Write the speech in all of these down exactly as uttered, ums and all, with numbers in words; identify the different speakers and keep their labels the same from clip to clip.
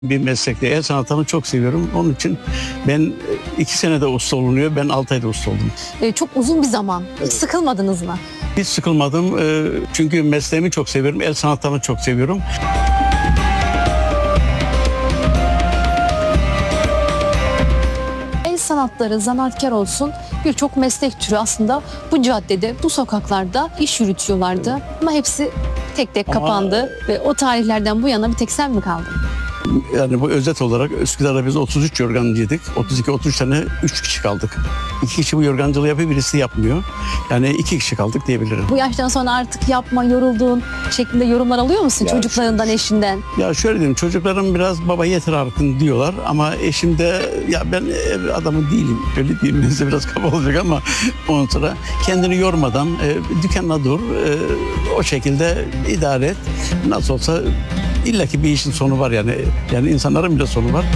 Speaker 1: Bir meslekte el sanatını çok seviyorum. Onun için ben iki senede usta olunuyor. Ben altı ayda usta oldum.
Speaker 2: Ee, çok uzun bir zaman.
Speaker 1: Evet.
Speaker 2: Hiç sıkılmadınız mı?
Speaker 1: Hiç sıkılmadım. Ee, Çünkü mesleğimi çok seviyorum. El sanatlarını çok seviyorum.
Speaker 2: El sanatları, zanaatkar olsun birçok meslek türü aslında bu caddede, bu sokaklarda iş yürütüyorlardı. Ama hepsi tek tek
Speaker 1: Ama-
Speaker 2: kapandı ve o tarihlerden bu yana bir tek sen mi kaldın?
Speaker 1: Yani bu özet olarak Üsküdar'da biz otuz üç yorgancıydık. otuz iki otuz üç tane üç kişi kaldık. İki kişi bu yorgancılığı yapıyor, birisi yapmıyor. Yani iki kişi kaldık diyebilirim.
Speaker 2: Bu yaştan sonra artık yapma, yoruldun şeklinde yorumlar alıyor musun
Speaker 1: Ya
Speaker 2: çocuklarından, eşinden?
Speaker 1: Ya şöyle diyeyim, çocuklarım biraz baba yeter artık diyorlar ama eşim de ya ben ev adamı değilim. Öyle diyeyim, size biraz kaba olacak ama ondan sonra kendini yormadan e, dükkanla dur, e, o şekilde idare et. Nasıl olsa illaki bir işin sonu var yani. Yani insanların bile sonu var.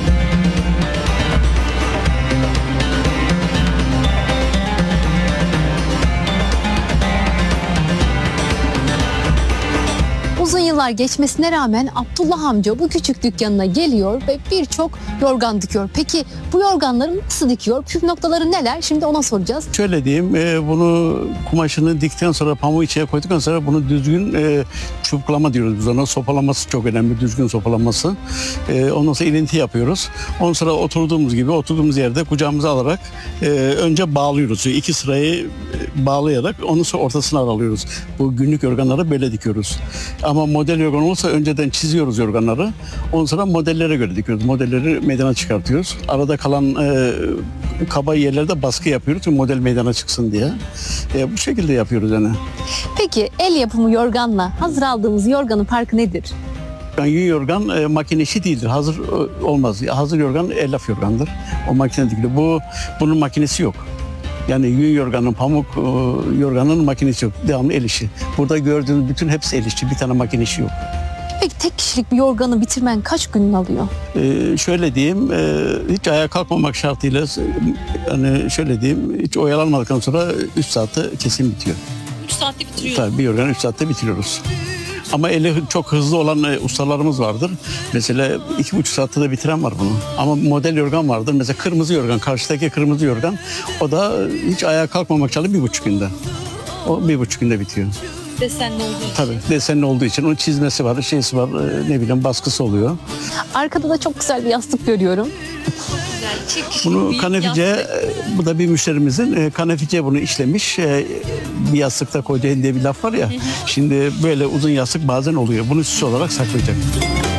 Speaker 2: Uzun yıllar geçmesine rağmen Abdullah amca bu küçük dükkanına geliyor ve birçok yorgan dikiyor. Peki bu yorganları nasıl dikiyor? Püf noktaları neler? Şimdi ona soracağız.
Speaker 1: Şöyle diyeyim, e, bunu kumaşını dikten sonra pamuğu içine koyduktan sonra bunu düzgün e, çubuklanma diyoruz biz ona. Sopalaması çok önemli, düzgün sopalanması. E, ondan sonra ilinti yapıyoruz. Ondan sonra oturduğumuz gibi oturduğumuz yerde kucağımıza alarak e, önce bağlıyoruz. İki sırayı e, bağlayarak onu sonra ortasına alıyoruz. Bu günlük yorganları böyle dikiyoruz. Ama model yorgan olursa önceden çiziyoruz yorganları. Ondan sonra modellere göre dikiyoruz. Modelleri meydana çıkartıyoruz. Arada kalan e, kaba yerlerde baskı yapıyoruz ki model meydana çıksın diye. E, bu şekilde yapıyoruz yani.
Speaker 2: Peki el yapımı yorganla hazır aldığımız yorganın farkı nedir?
Speaker 1: Yani yün yorgan e, makine işi değildir. Hazır e, olmaz. Hazır yorgan elyaf yorgandır. O makine dikili. Bu bunun makinesi yok. Yani yün yorganın, pamuk e, yorganın makinesi yok. Devamlı el işi. Burada gördüğünüz bütün hepsi el işi. Bir tane makine işi yok.
Speaker 2: Peki tek kişilik bir yorganı bitirmen kaç gün alıyor?
Speaker 1: Ee, şöyle diyeyim, e, hiç ayağa kalkmamak şartıyla, e, hani şöyle diyeyim, hiç oyalanmadıktan sonra üç saatte kesin bitiyor.
Speaker 2: üç saatte bitiriyor.
Speaker 1: Tabii bir yorganı üç saatte bitiriyoruz. Ama eli çok hızlı olan e, ustalarımız vardır. Mesela iki buçuk saatte de bitiren var bunu. Ama model yorgan vardır. Mesela kırmızı yorgan, karşıdaki kırmızı yorgan, o da hiç ayağa kalkmamak şartıyla bir buçuk günde. O bir buçuk günde bitiyor.
Speaker 2: Desenli olduğu için.
Speaker 1: Tabii desenli olduğu için onun çizmesi var, şeysi var, e, ne bileyim baskısı oluyor.
Speaker 2: Arkada da çok güzel bir yastık görüyorum.
Speaker 1: Bunu kanefice, bu da bir müşterimizin e, kanefice bunu işlemiş. E, bir yastıkta koyduğun diye bir laf var ya. Şimdi böyle uzun yastık bazen oluyor. Bunu süs olarak saklayacak.